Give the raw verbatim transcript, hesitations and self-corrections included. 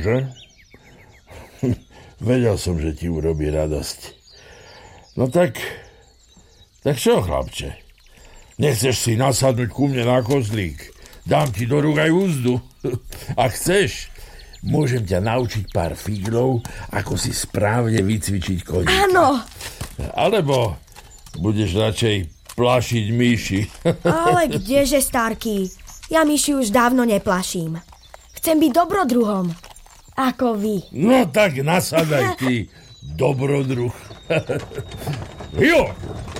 Čože? Vedel som, že ti urobí radosť. No tak, tak čo, chlapče? Nechceš si nasadnúť ku mne na kozlík? Dám ti do rúk aj úzdu. Ak chceš, môžem ťa naučiť pár figlov, ako si správne vycvičiť koníka. Áno. Alebo budeš radšej plašiť myši. Ale kdeže, starky? Ja myši už dávno neplaším. Chcem byť dobrodruhom. Ako vy. No tak nasadaj ty, dobrodruh. Jo!